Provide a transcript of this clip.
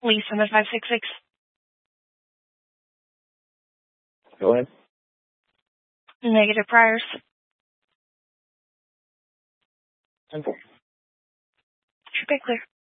Lisa in the 566. Go ahead. Negative priors. Simple. Should be clear.